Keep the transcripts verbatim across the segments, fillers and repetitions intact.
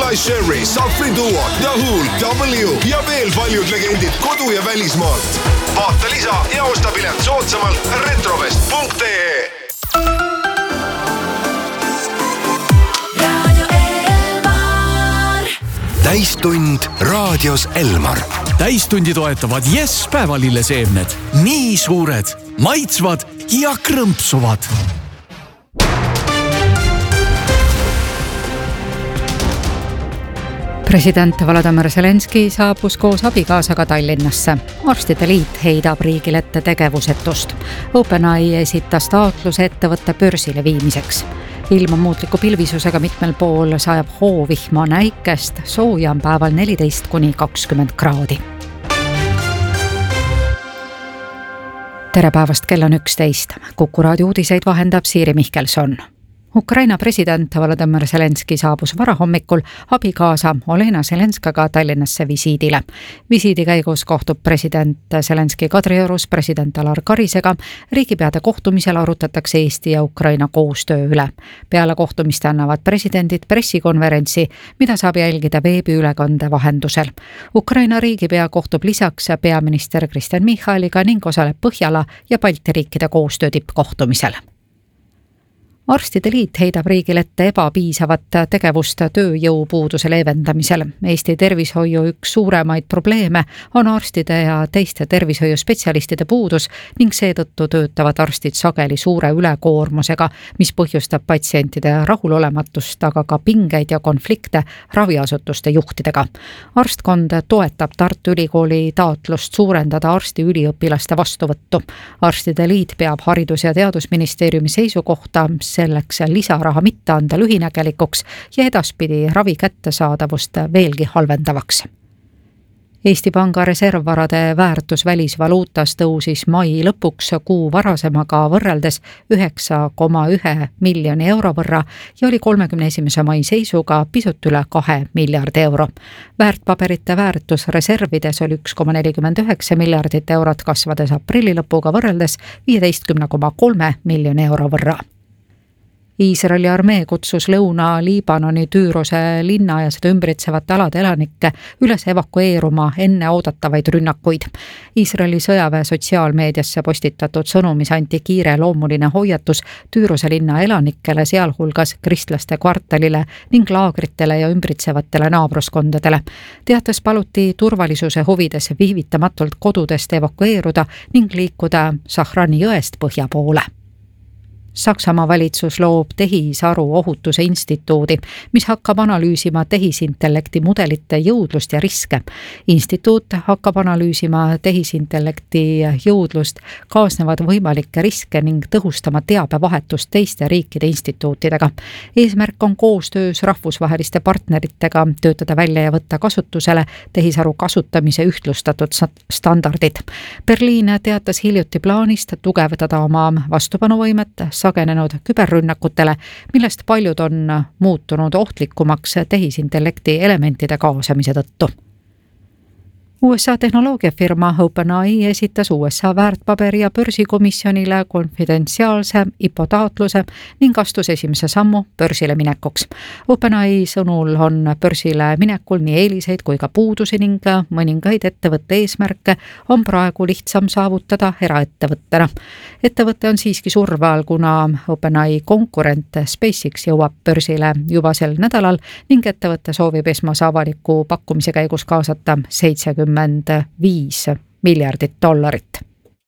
Nikolai Sherry, Safri Duo, The Hulk, W ja veel paljud legendid kodu- ja välismaalt. Vaata lisa ja osta pilet soodsamalt retrovest punkt ee. Täistund raadios Elmar. Täistundi toetavad Yes päevalilleseemned. Nii suured, maitsvad ja krõmpsuvad. President Volodymyr Zelenski saabus koos abikaasaga Tallinnasse. Arstide liit heidab riigilette tegevusetust. OpenAI esitas taotluse ettevõtte börsile viimiseks. Ilma muutliku pilvisusega mitmel pool sajab hoovihma näikest, sooja on päeval neliteist kuni kakskümmend kraadi. Tere päevast, kell on üksteist. Kuku raadio uudiseid vahendab Siiri Mihkelson. Ukraina president Volodymyr Zelenski saabus varahommikul abikaasa Olena Zelenskaga Tallinnasse visiidile. Visiidi käigus kohtub president Zelenski Kadriorus president Alar Karisega. Riigipeade kohtumisel arutatakse Eesti ja Ukraina koostöö üle. Peale kohtumist annavad presidendid pressikonverentsi, mida saab jälgida veebiülekande vahendusel. Ukraina riigipea kohtub lisaks peaminister Kristen Michaliga ning osaleb Põhjala ja Balti riikide koostöö tippkohtumisel. Arstide liit heidab riigilette ebapiisavat tegevust tööjõupuuduse leevendamisel. Eesti tervishoiu üks suuremaid probleeme on arstide ja teiste tervishoiuspetsialistide puudus ning seetõttu töötavad arstid sageli suure ülekoormusega, mis põhjustab patsientide rahulolematust, aga ka pingeid ja konflikte raviasutuste juhtidega. Arstkond toetab Tartu Ülikooli taotlust suurendada arsti üliõpilaste vastuvõttu. Arstide liit peab Haridus- ja Teadusministeeriumi seisukohta selleks lisaraha mitte anda lühinägelikuks ja edaspidi ravi kättesaadavust veelgi halvendavaks. Eesti Panga reservvarade väärtus välisvaluutas tõusis mai lõpuks kuu varasemaga võrreldes üheksa koma üks miljoni euro võrra ja oli kolmekümne esimese mai seisuga pisut üle kahe miljardi euro. Väärtpaberite väärtus reservides oli üks koma nelikümmend üheksa miljardit eurot, kasvades aprilli lõpuga võrreldes viieteist koma kolme miljoni euro võrra. Iisraeli armee kutsus Lõuna-Liibanoni Tüürose linna ja seda ümbritsevate alade elanikke üles evakueeruma enne oodatavaid rünnakuid. Iisraeli sõjaväe sotsiaalmeediasse postitatud sõnumis anti kiire loomuline hoiatus Tüürose linna elanikele, sealhulgas kristlaste kvartalile ning laagritele ja ümbritsevatele naabruskondadele. Teates paluti turvalisuse huvides viivitamatult kodudest evakueeruda ning liikuda Sahrani jõest põhja poole. Saksamaa valitsus loob tehisaru ohutuse instituudi, mis hakkab analüüsima tehisintellekti mudelite jõudlust ja riske. Instituut hakkab analüüsima tehisintellekti jõudlust, kaasnevad võimalikke riske ning tõhustama teabevahetust teiste riikide instituutidega. Eesmärk on koostöös rahvusvaheliste partneritega töötada välja ja võtta kasutusele tehisaru kasutamise ühtlustatud standardid. Berliin teatas hiljuti plaanist tugevdada oma vastupanuvõimet sagenenud küberrünnakutele, millest paljud on muutunud ohtlikumaks tehisintellekti elementide kaasamise tõttu. U S A tehnoloogiafirma OpenAI esitas U S A väärtpaberi- ja börsikomisjonile konfidentsiaalse I P O taotluse ning astus esimese sammu börsile minekuks. OpenAI sõnul on börsile minekul nii eeliseid kui ka puudusi ning mõningaid ettevõtte eesmärke on praegu lihtsam saavutada eraettevõttena. Ettevõtte on siiski surve all, kuna OpenAI konkurent SpaceX jõuab börsile juba sel nädalal ning ettevõtte soovib esmase avaliku pakkumise käigus kaasata seitsekümmend viis miljardit dollarit.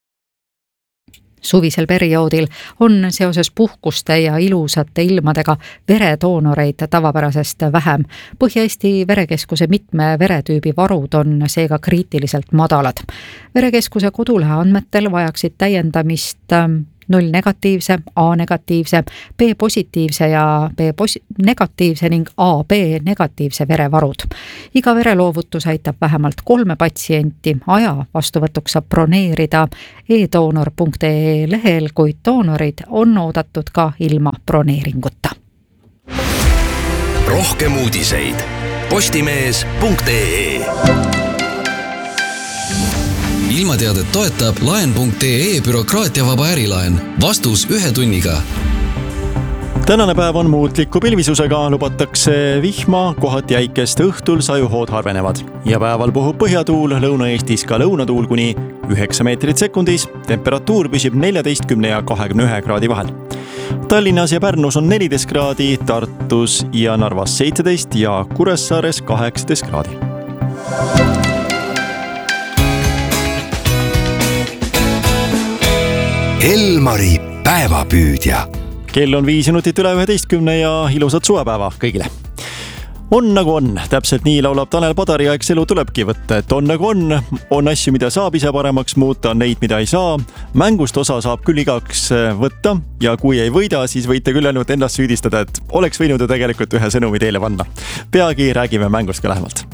Suvisel perioodil on seoses puhkuste ja ilusate ilmadega veredoonoreid tavapärasest vähem. Põhja-Eesti verekeskuse mitme veretüübi varud on seega kriitiliselt madalad. Verekeskuse kodulehe andmetel vajaksid täiendamist null negatiivse, A negatiivse, B positiivse ja B negatiivse ning A B negatiivse verevarud. Iga vereloovutus aitab vähemalt kolme patsienti. Aja vastuvõtuks saab broneerida e doonor punkt ee lehel, kuid doonorid on oodatud ka ilma broneeringuta. Rohkem uudiseid postimees punkt ee. Ilmateadet toetab laen punkt ee bürokraatiavaba ärilaen. Vastus ühe tunniga. Tänane päev on muutliku pilvisusega, lubatakse vihma, kohati jäikest, õhtul sajuhood harvenevad ja päeval puhub põhjatuul, Lõuna-Eestis ka lõunatuul kuni üheksa meetrit sekundis. Temperatuur püsib neljateistkümne ja kahekümne ühe kraadi vahel. Tallinnas ja Pärnus on neliteist kraadi, Tartus ja Narvas seitseteist ja Kuressaares kaheksateist kraadi. Elmari päevapüüdja. Kell on viis minutit üle üheteistkümne ja ilusat suvepäeva kõigile. On nagu on, täpselt nii laulab Tanel Padari ja eks elu tulebki võtta, et on nagu on, on asju, mida saab ise paremaks muuta, on neid, mida ei saa. Mängust osa saab küll igaks võtta ja kui ei võida, siis võite küll ainult ennast süüdistada, et oleks võinud ju tegelikult ühe sõnumi teile panna. Peagi räägime mängust ka lähemalt.